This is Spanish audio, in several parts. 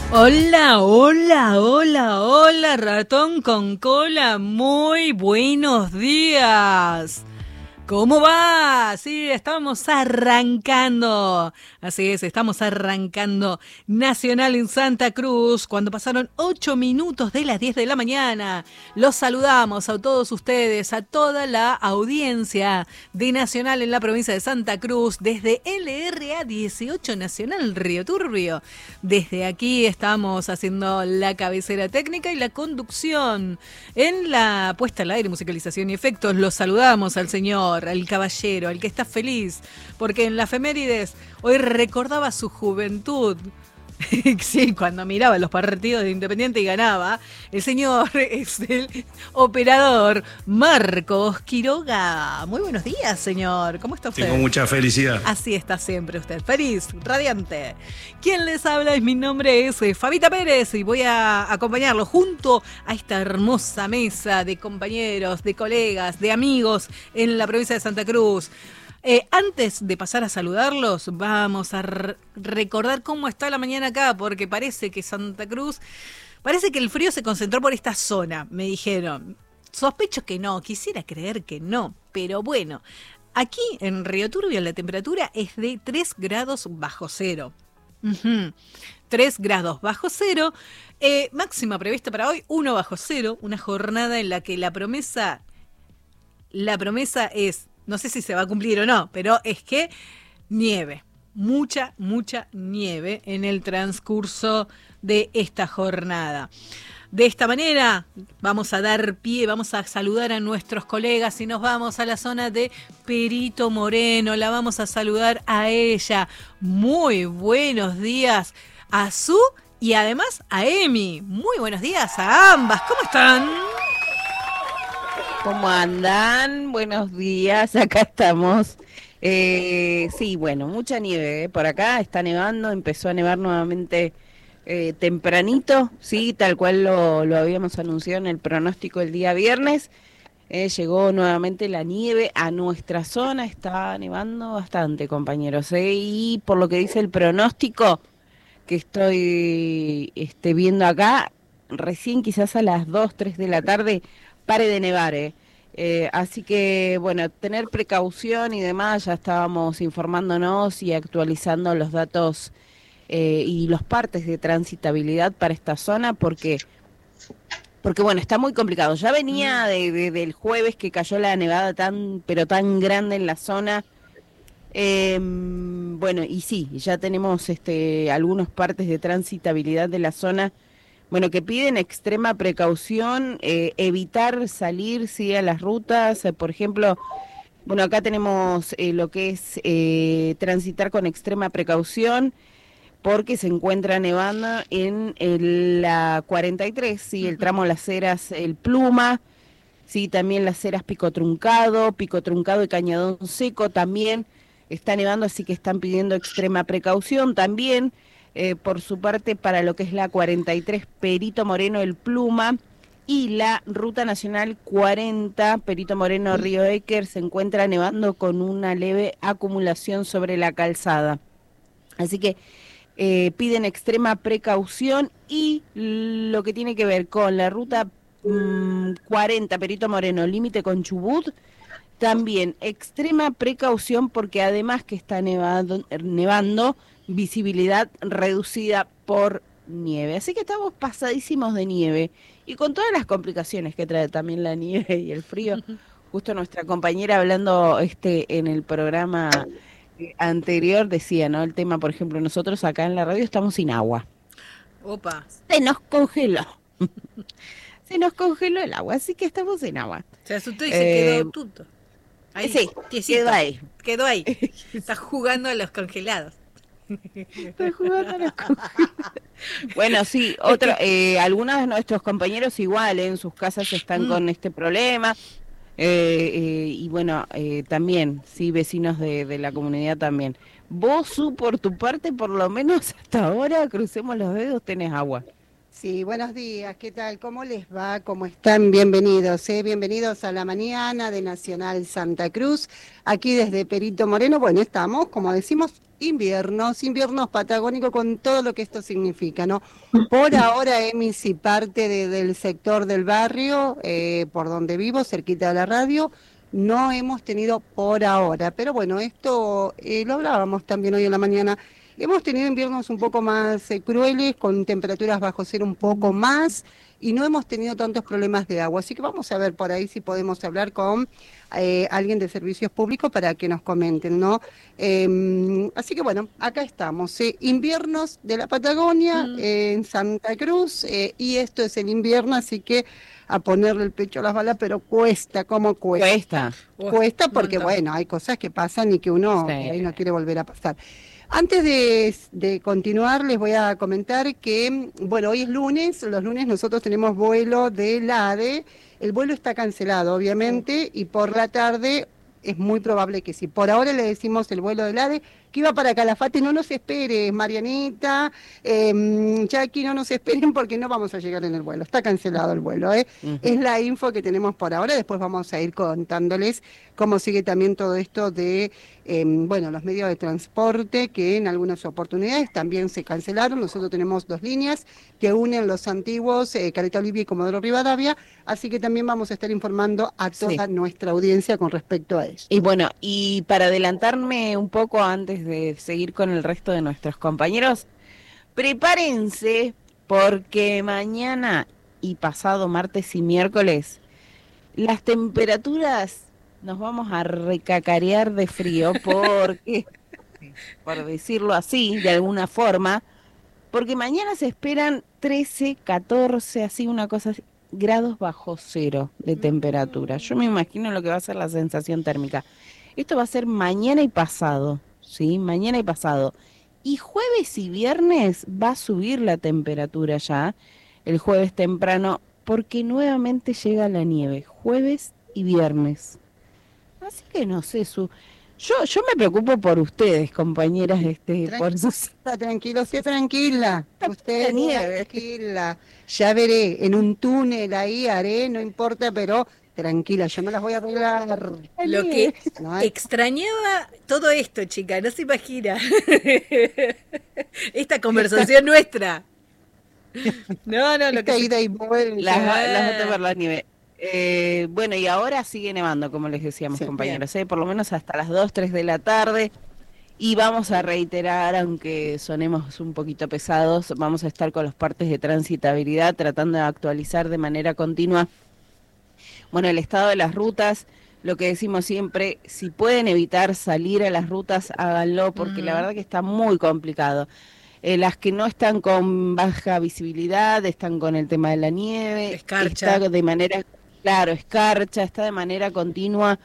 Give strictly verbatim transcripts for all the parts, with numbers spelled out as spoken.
Hola, hola, hola, hola, ratón con cola, muy buenos días. ¿Cómo va? Sí, estamos arrancando. Así es, estamos arrancando Nacional en Santa Cruz cuando pasaron ocho minutos de las diez de la mañana. Los saludamos a todos ustedes, a toda la audiencia de Nacional en la provincia de Santa Cruz, desde L R A dieciocho Nacional Río Turbio. Desde aquí estamos haciendo la cabecera técnica y la conducción. En la puesta al aire, musicalización y efectos, los saludamos al señor, al caballero, al que está feliz, porque en la efemérides hoy recordaba su juventud. Sí, cuando miraba los partidos de Independiente y ganaba, el señor es el operador Marcos Quiroga. Muy buenos días, señor. ¿Cómo está usted? Tengo mucha felicidad. Así está siempre usted, feliz, radiante. Quien les habla es mi nombre es Fabita Pérez y voy a acompañarlo junto a esta hermosa mesa de compañeros, de colegas, de amigos en la provincia de Santa Cruz. Eh, antes de pasar a saludarlos, vamos a r- recordar cómo está la mañana acá, porque parece que Santa Cruz, parece que el frío se concentró por esta zona, me dijeron. Sospecho que no, quisiera creer que no, pero bueno, aquí en Río Turbio la temperatura es de tres grados bajo cero. Uh-huh. tres grados bajo cero, eh, máxima prevista para hoy, uno bajo cero, una jornada en la que la promesa, la promesa es... No sé si se va a cumplir o no, pero es que nieve, mucha, mucha nieve en el transcurso de esta jornada. De esta manera vamos a dar pie, vamos a saludar a nuestros colegas y nos vamos a la zona de Perito Moreno. La vamos a saludar a ella. Muy buenos días a Su y además a Emi. Muy buenos días a ambas. ¿Cómo están? ¿Cómo andan? Buenos días, acá estamos. Eh, sí, bueno, mucha nieve, ¿eh? Por acá está nevando, empezó a nevar nuevamente eh, tempranito, sí, tal cual lo, lo habíamos anunciado en el pronóstico el día viernes. Eh, llegó nuevamente la nieve a nuestra zona, está nevando bastante, compañeros, ¿eh? Y por lo que dice el pronóstico que estoy este, viendo acá, recién quizás a las dos, tres de la tarde pare de nevar, ¿eh? Eh, así que, bueno, tener precaución y demás, ya estábamos informándonos y actualizando los datos eh, y los partes de transitabilidad para esta zona, porque, porque bueno, está muy complicado. Ya venía de, de- del jueves que cayó la nevada tan, pero tan grande en la zona. Eh, bueno, y sí, ya tenemos este, algunos partes de transitabilidad de la zona, bueno, que piden extrema precaución, eh, evitar salir, sí, a las rutas, eh, por ejemplo, bueno, acá tenemos eh, lo que es eh, transitar con extrema precaución, porque se encuentra nevando en el- la cuarenta y tres, sí, el tramo Las Heras, el Pluma, sí, también Las Heras Pico Truncado, Pico Truncado y Cañadón Seco también está nevando, así que están pidiendo extrema precaución también. Eh, por su parte, para lo que es la cuarenta y tres Perito Moreno El Pluma y la Ruta Nacional cuarenta Perito Moreno Río Équer se encuentra nevando con una leve acumulación sobre la calzada. Así que eh, piden extrema precaución y lo que tiene que ver con la ruta mm, cuarenta Perito Moreno, límite con Chubut, también extrema precaución porque además que está nevado, nevando, visibilidad reducida por nieve. Así que estamos pasadísimos de nieve y con todas las complicaciones que trae también la nieve y el frío. Justo nuestra compañera hablando este en el programa eh, anterior decía, ¿no? El tema, por ejemplo, nosotros acá en la radio estamos sin agua. Opa. Se nos congeló. Se nos congeló el agua, así que estamos sin agua. Se asustó y se Eh, quedó tuto. Ahí, sí, tiesito. quedó ahí. Quedó ahí. Está jugando a los congelados. Estoy jugando a los congelados. Bueno, sí, Es otro, que- eh, algunos de nuestros compañeros igual eh, en sus casas están Mm. con este problema. eh, eh, y bueno, eh, también, sí, vecinos de, de la comunidad también. Vos, Su, por tu parte, por lo menos hasta ahora, crucemos los dedos, tenés agua. Sí, buenos días, ¿qué tal? ¿Cómo les va? ¿Cómo están? Bienvenidos, ¿eh? Bienvenidos a la mañana de Nacional Santa Cruz, aquí desde Perito Moreno. Bueno, estamos, como decimos, inviernos, inviernos patagónicos con todo lo que esto significa, ¿no? Por ahora, Emi, si parte de, del sector del barrio, eh, por donde vivo, cerquita de la radio, no hemos tenido por ahora, pero bueno, esto eh, lo hablábamos también hoy en la mañana. Hemos tenido inviernos un poco más eh, crueles, con temperaturas bajo cero un poco más, y no hemos tenido tantos problemas de agua. Así que vamos a ver por ahí si podemos hablar con eh, alguien de servicios públicos para que nos comenten, ¿no? Eh, así que bueno, acá estamos. Eh, inviernos de la Patagonia, Mm. eh, en Santa Cruz, eh, y esto es el invierno, así que a ponerle el pecho a las balas, pero cuesta, ¿cómo cuesta? Cuesta. Uf, Cuesta un porque, montón. bueno, hay cosas que pasan y que uno Sí. por ahí no quiere volver a pasar. Antes de, de continuar, les voy a comentar que, bueno, hoy es lunes, los lunes nosotros tenemos vuelo del ADE, el vuelo está cancelado, obviamente, y por la tarde es muy probable que sí. Por ahora le decimos el vuelo del ADE, que iba para Calafate, no nos esperes, Marianita, eh, Jackie, no nos esperen porque no vamos a llegar en el vuelo, está cancelado el vuelo, ¿eh? Ujú. Es la info que tenemos por ahora, después vamos a ir contándoles cómo sigue también todo esto de, eh, bueno, los medios de transporte que en algunas oportunidades también se cancelaron. Nosotros tenemos dos líneas que unen los antiguos, eh, Caleta Olivia y Comodoro Rivadavia, así que también vamos a estar informando a toda Sí. nuestra audiencia con respecto a eso. Y bueno, y para adelantarme un poco antes de seguir con el resto de nuestros compañeros, prepárense porque mañana y pasado martes y miércoles las temperaturas nos vamos a recacarear de frío porque, por decirlo así, de alguna forma, porque mañana se esperan trece, catorce, así una cosa así, grados bajo cero de temperatura. Yo me imagino lo que va a ser la sensación térmica. Esto va a ser mañana y pasado, ¿sí? Mañana y pasado. Y jueves y viernes va a subir la temperatura ya, el jueves temprano, porque nuevamente llega la nieve, jueves y viernes. Así que no sé, su... yo, yo me preocupo por ustedes, compañeras, este, por sus... Está tranquilo, sí, tranquila. Usted la nieve. tranquila. Ya veré, en un túnel ahí haré, no importa, pero tranquila, yo me las voy a arreglar. Lo que No hay- extrañaba todo esto, chica, no se imagina. Esta conversación nuestra. No, no, lo esta que se- ida y vuelta. Las, va- las va a tomar la nieve. Eh, bueno, y ahora sigue nevando, como les decíamos, Sí, compañeros, ¿eh? Por lo menos hasta las dos, tres de la tarde. Y vamos a reiterar, aunque sonemos un poquito pesados, vamos a estar con los partes de transitabilidad, tratando de actualizar de manera continua, bueno, el estado de las rutas. Lo que decimos siempre, si pueden evitar salir a las rutas, háganlo, porque la Ujú. verdad que está muy complicado. Eh, las que no están con baja visibilidad, están con el tema de la nieve, Escarcha. está de manera, claro, escarcha, está de manera continua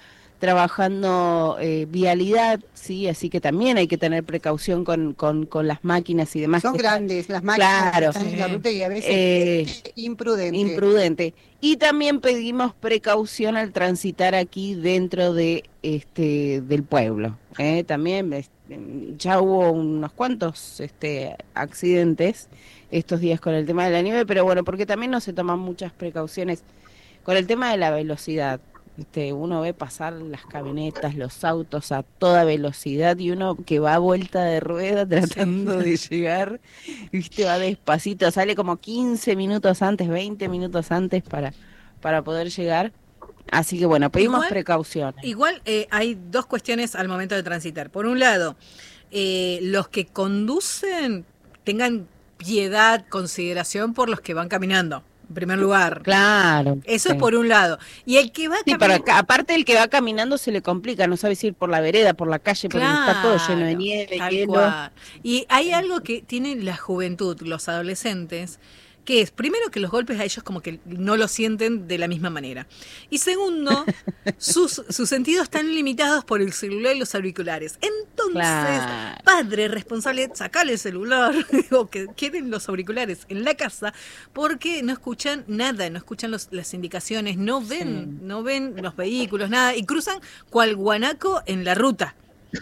trabajando eh, vialidad, sí, así que también hay que tener precaución con, con, con las máquinas y demás. Son que grandes las máquinas Claro. que están en la Sí. ruta y a veces Eh, imprudente. imprudente. Y también pedimos precaución al transitar aquí dentro de este del pueblo. ¿eh? También este, ya hubo unos cuantos este, accidentes estos días con el tema de la nieve, pero bueno, porque también no se toman muchas precauciones con el tema de la velocidad. Este, uno ve pasar las camionetas, los autos a toda velocidad y uno que va a vuelta de rueda tratando de llegar, viste, va despacito, sale como quince minutos antes, veinte minutos antes para, para poder llegar. Así que bueno, pedimos Igual- precauciones. Igual eh, hay dos cuestiones al momento de transitar. Por un lado, eh, los que conducen tengan piedad, consideración por los que van caminando, en primer lugar. Claro. Eso sí. es por un lado. Y el que va Sí, pero caminando... acá, aparte el que va caminando se le complica, no sabe si ir por la vereda, por la calle, porque está todo lleno de nieve, tal hielo. cual. Y hay algo que tiene la juventud, los adolescentes, que es, primero, que los golpes a ellos como que no lo sienten de la misma manera. Y segundo, sus, sus sentidos están limitados por el celular y los auriculares. Entonces, Claro. padre responsable, sacale el celular o que queden los auriculares en la casa porque no escuchan nada, no escuchan los, las indicaciones, no ven, Sí. no ven los vehículos, nada, y cruzan cual guanaco en la ruta.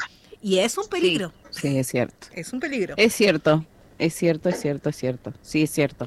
Y es un peligro, Sí, sí, es cierto. es un peligro. Es cierto, es cierto, es cierto, es cierto. Sí, es cierto.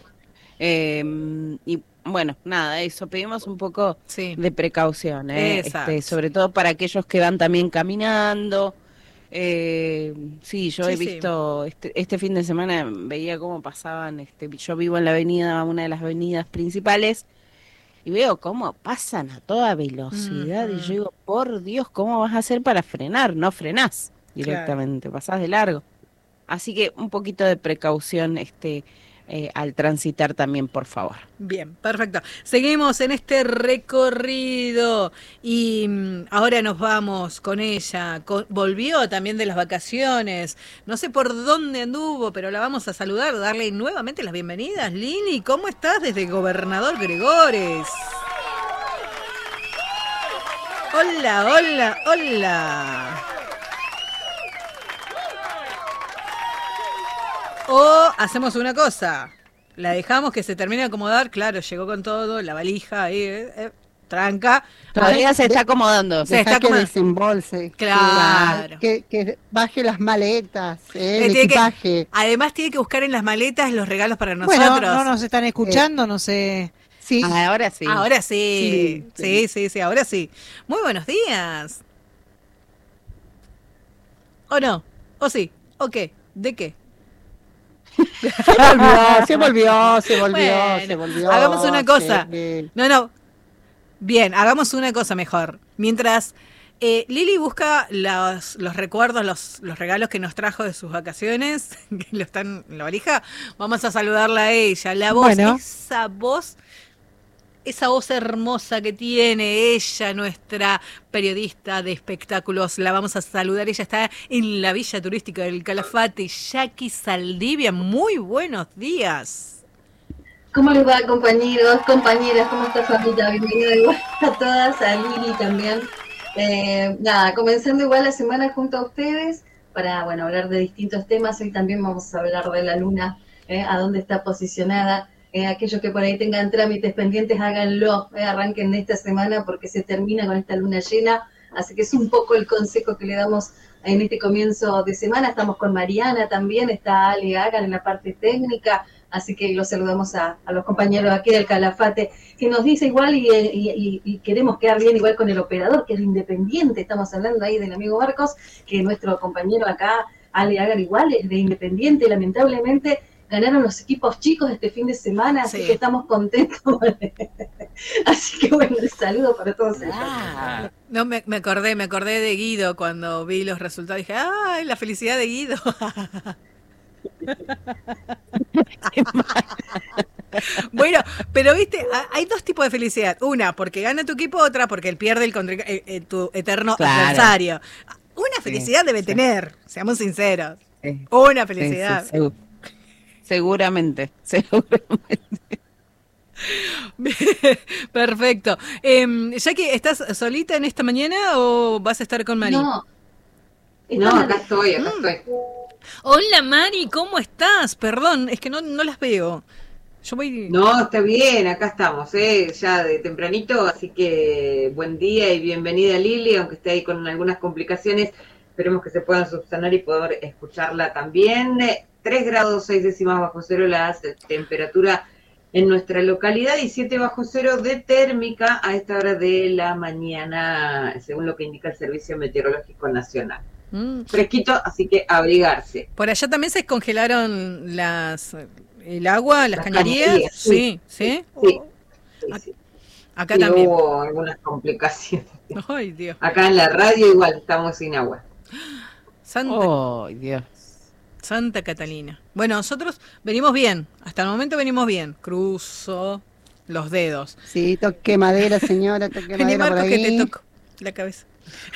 Eh, y bueno, nada, eso, pedimos un poco Sí. de precaución, ¿eh? Exacto. Este, sobre todo para aquellos que van también caminando, Eh, sí, yo Sí, he sí. visto este, este fin de semana, veía cómo pasaban, este, yo vivo en la avenida, una de las avenidas principales, y veo cómo pasan a toda velocidad, y yo Ujú, digo, por Dios, ¿cómo vas a hacer para frenar? No frenás claro. directamente, pasás de largo. Así que un poquito de precaución, este, eh, al transitar también, por favor. Bien, perfecto. Seguimos en este recorrido y mm, ahora nos vamos con ella. Co- volvió también de las vacaciones. No sé por dónde anduvo, pero la vamos a saludar, darle nuevamente las bienvenidas. Lini, ¿cómo estás desde Gobernador Gregores? Hola, hola, hola. O hacemos una cosa. La dejamos que se termine de acomodar. Claro, llegó con todo, la valija ahí, eh, eh, tranca. Ah, Todavía se está acomodando. se Deja está que acomodando. desembolse, que, Claro. que, que baje las maletas, eh, Eh, el tiene que, equipaje. además tiene que buscar en las maletas los regalos para Bueno, nosotros. no nos están Eh, escuchando, no sé. sí, Ah, ahora sí. Ahora sí. sí, Sí, sí. sí, sí, ahora sí. Muy buenos días. ¿O no? ¿O sí? ¿O qué? ¿De qué? Se volvió, se volvió, se volvió, Bueno, se volvió. hagamos una cosa. sí. No, no. Bien, hagamos una cosa mejor. Mientras eh, Lili busca los, los recuerdos, los, los regalos que nos trajo de sus vacaciones, que lo están en la valija, vamos a saludarla a ella. La voz, Bueno. esa voz, esa voz hermosa que tiene ella, nuestra periodista de espectáculos, la vamos a saludar. Ella está en la Villa Turística del Calafate, Jackie Saldivia. Muy buenos días. ¿Cómo les va, compañeros, compañeras? ¿Cómo está familia? Bienvenida igual a todas, a Lili también. Eh, nada, comenzando igual la semana junto a ustedes para, bueno, hablar de distintos temas. Hoy también vamos a hablar de la luna, eh, a dónde está posicionada. Eh, aquellos que por ahí tengan trámites pendientes, háganlo, eh, arranquen de esta semana porque se termina con esta luna llena. Así que es un poco el consejo que le damos en este comienzo de semana. Estamos con Mariana también, está Ale Hagan en la parte técnica. Así que los saludamos a, a los compañeros aquí del Calafate, que nos dice igual y, y, y queremos quedar bien igual con el operador, que es Independiente. Estamos hablando ahí del amigo Marcos, que nuestro compañero acá, Ale Hagan, igual es de Independiente. Lamentablemente ganaron los equipos chicos este fin de semana, así Sí. que estamos contentos. Así que bueno, el saludo para todos ellos. Ah, No, me, me acordé, me acordé de Guido cuando vi los resultados. Dije, ¡ay, la felicidad de Guido! Bueno, pero viste, a- hay dos tipos de felicidad. Una, porque gana tu equipo, otra, porque él pierde el contra- eh, eh, tu eterno Claro. adversario. Una felicidad Sí, debe sí. tener, seamos sinceros. sí, Una sí, felicidad. sí, segu- seguramente, seguramente. Perfecto. Eh, Jackie, ¿estás solita en esta mañana o vas a estar con Mari? No, No, están- acá estoy, acá Mm. estoy. Hola Mari, ¿cómo estás? Perdón, es que no, no las veo. Yo voy... No, está bien, acá estamos, ¿eh? Ya de tempranito, así que buen día y bienvenida Lili, aunque esté ahí con algunas complicaciones, esperemos que se puedan subsanar y poder escucharla también. tres grados seis décimas bajo cero la temperatura en nuestra localidad y siete bajo cero de térmica a esta hora de la mañana, según lo que indica el Servicio Meteorológico Nacional. Mm. Fresquito, así que abrigarse. Por allá también se descongelaron las el agua, las, Las cañerías. cañerías, Sí, sí. Sí, sí, sí. Acá Sí, también. hubo algunas complicaciones. Ay, Dios. Acá en la radio igual estamos sin agua. Santa, Oh, Dios. Santa Catalina. Bueno, nosotros venimos bien. Hasta el momento venimos bien. Cruzo los dedos. Sí, toque madera, señora, toque Vení, madera por Marcos, que te ahí. toco la cabeza.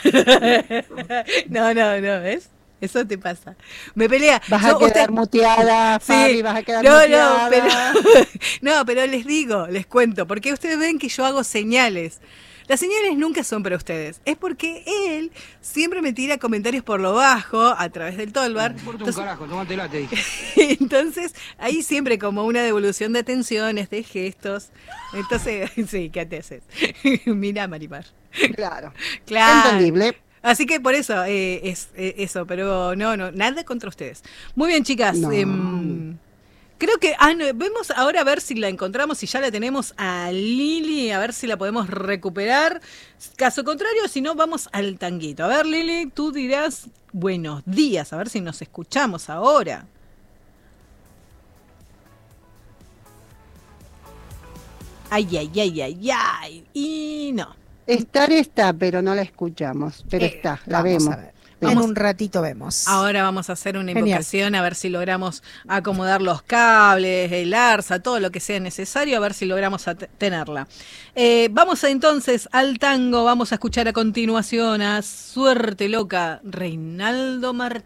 No, no, no, ¿ves? Eso te pasa. Me pelea. Vas Yo- a quedar usted- muteada, Sí. Fabi, vas a quedar No, no, muteada. pero, no, pero les digo, les cuento, porque ustedes ven que yo hago señales. Las señales nunca son para ustedes, es porque él siempre me tira comentarios por lo bajo a través del Tolbar. Entonces, entonces, ahí siempre como una devolución de atenciones, de gestos. Entonces, sí, ¿qué te haces? Mira, Marimar. Claro, Claro. entendible. Así que por eso eh, es eh, eso, pero no, no, nada contra ustedes. Muy bien, chicas. No. em, Creo que, ah, no, vemos ahora a ver si la encontramos, si ya la tenemos a Lili, a ver si la podemos recuperar. Caso contrario, si no, vamos al tanguito. A ver, Lili, tú dirás buenos días, a ver si nos escuchamos ahora. Ay, ay, ay, ay, ay, y no. Estar está, pero no la escuchamos, pero Eh, está, la vamos vemos. a ver. Vamos. En un ratito vemos. Ahora vamos a hacer una Genial. invocación a ver si logramos acomodar los cables, el arza, todo lo que sea necesario, a ver si logramos at- tenerla. Eh, vamos entonces al tango, vamos a escuchar a continuación a Suerte Loca, Reinaldo Martínez.